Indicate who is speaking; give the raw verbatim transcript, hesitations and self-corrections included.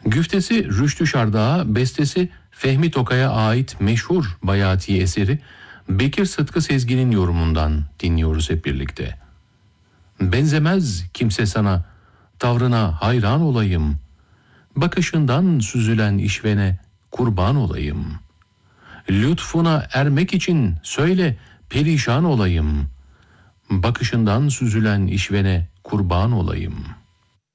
Speaker 1: Güftesi Rüştü Şardağ'a, bestesi Fehmi Tokay'a ait meşhur Bayati eseri Bekir Sıtkı Sezgin'in yorumundan dinliyoruz hep birlikte. Benzemez kimse sana, tavrına hayran olayım. Bakışından süzülen işvene kurban olayım. Lütfuna ermek için söyle perişan olayım. Bakışından süzülen işvene kurban olayım.''